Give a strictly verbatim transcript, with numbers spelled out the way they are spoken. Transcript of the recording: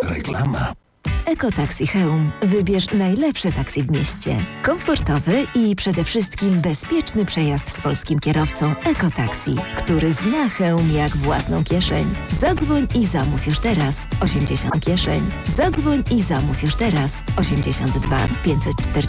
reklama. Ekotaxi Chełm. Wybierz najlepsze taksi w mieście. Komfortowy i przede wszystkim bezpieczny przejazd z polskim kierowcą Ekotaxi, który zna Chełm jak własną kieszeń. Zadzwoń i zamów już teraz. osiemdziesiąt kieszeń. Zadzwoń i zamów już teraz. osiemdziesiąt dwa pięćset czterdzieści